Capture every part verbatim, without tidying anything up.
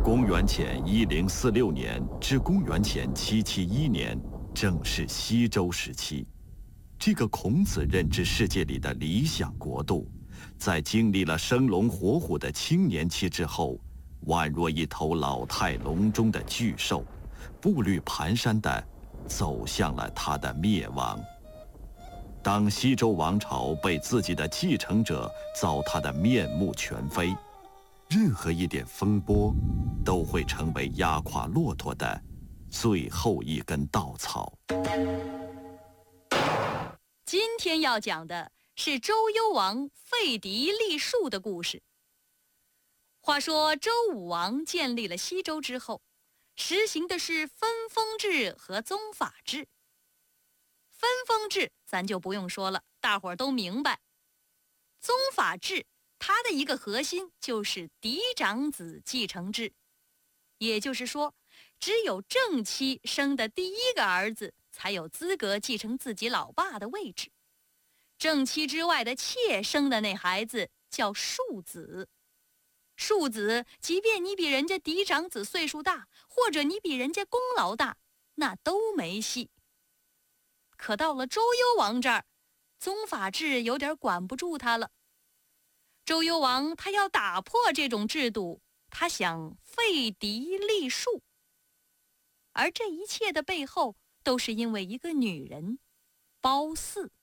公元前一零四六年至公元前七七一年，正是西周时期。这个孔子认知世界里的理想国度，在经历了生龙活虎的青年期之后，宛若一头老态龙钟的巨兽，步履蹒跚地走向了它的灭亡。当西周王朝被自己的继承者糟蹋得面目全非，任何一点风波都会成为压垮骆驼的最后一根稻草。 今天要讲的是周幽王废嫡立庶的故事。话说周武王建立了西周之后，实行的是分封制和宗法制。分封制咱就不用说了，大伙儿都明白。宗法制它的一个核心就是嫡长子继承制，也就是说，只有正妻生的第一个儿子才有资格继承自己老爸的位置。正妻之外的妾生的那孩子叫庶子。庶子，即便你比人家嫡长子岁数大，或者你比人家功劳大，那都没戏。可到了周幽王这儿，宗法制有点管不住他了。周幽王他要打破这种制度，他想废嫡立庶。而这一切的背后，都是因为一个女人，褒姒。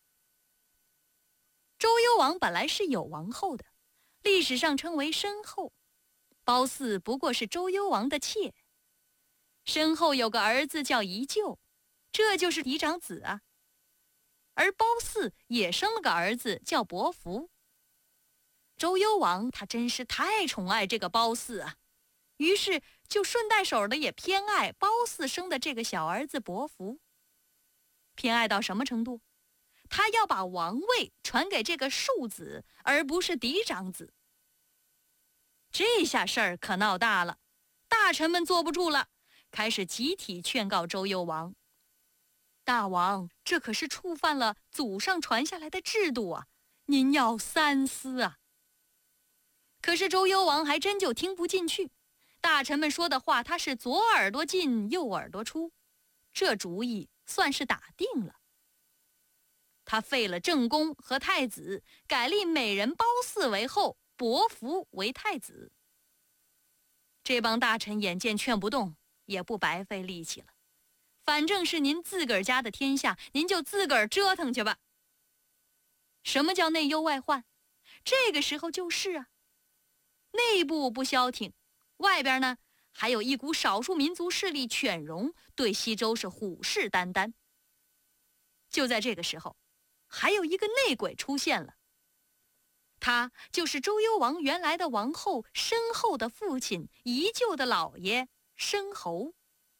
周幽王本来是有王后的，历史上称为申后。褒姒不过是周幽王的妾。申后有个儿子叫宜臼，这就是嫡长子啊。而褒姒也生了个儿子叫伯服。周幽王他真是太宠爱这个褒姒啊，于是就顺带手的也偏爱褒姒生的这个小儿子伯服。偏爱到什么程度？他要把王位传给这个庶子，而不是嫡长子。这下事儿可闹大了，大臣们坐不住了，开始集体劝告周幽王。大王，这可是触犯了祖上传下来的制度啊，您要三思啊。可是周幽王还真就听不进去，大臣们说的话他是左耳朵进右耳朵出，这主意算是打定了。他废了正宫和太子，改立美人褒姒为后，伯服为太子。这帮大臣眼见劝不动，也不白费力气了。反正是您自个儿家的天下，您就自个儿折腾去吧。什么叫内忧外患？这个时候就是啊，内部不消停，外边呢还有一股少数民族势力犬戎对西周是虎视眈眈。就在这个时候，还有一个内鬼出现了，他就是周幽王原来的王后申后的父亲宜臼的老爷申侯。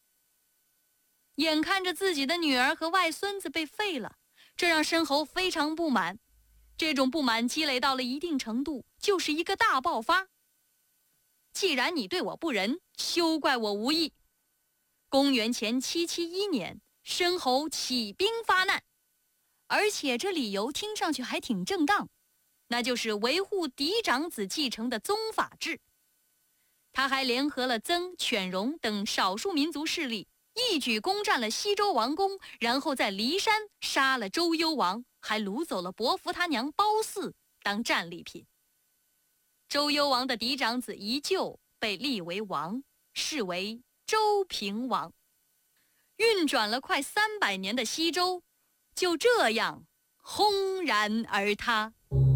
眼看着自己的女儿和外孙子被废了，这让申侯非常不满。这种不满积累到了一定程度，就是一个大爆发。既然你对我不仁，休怪我无义。公元前七七一年，申侯起兵发难，而且这理由听上去还挺正当，那就是维护嫡长子继承的宗法制。他还联合了曾、犬戎等少数民族势力，一举攻占了西周王宫，然后在骊山杀了周幽王，还掳走了伯服他娘褒姒当战利品。周幽王的嫡长子宜臼被立为王，是为周平王。运转了快三百年的西周，就这样轰然而塌。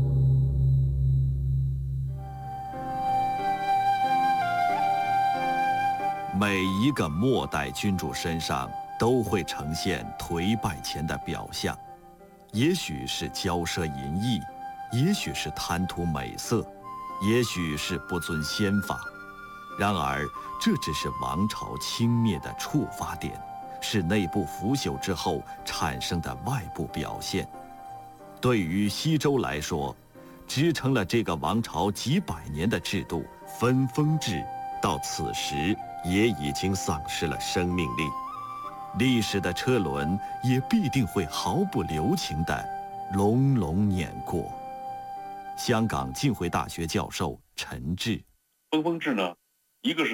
每一个末代君主身上都会呈现颓败前的表象，也许是骄奢淫逸，也许是贪图美色，也许是不遵先法。然而这只是王朝倾灭的触发点，是内部腐朽之后产生的外部表现。对于西周来说，支撑了这个王朝几百年的制度分封制，到此时也已经丧失了生命力，历史的车轮也必定会毫不留情地隆隆碾过。香港浸会大学教授陈志。 分封制呢，一个是